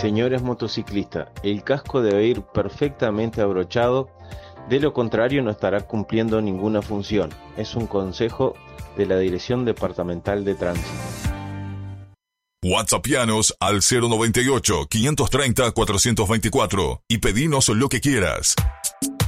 Señores motociclistas, el casco debe ir perfectamente abrochado, de lo contrario no estará cumpliendo ninguna función. Es un consejo de la Dirección Departamental de Tránsito. WhatsAppianos al 098-530-424 y pedinos lo que quieras.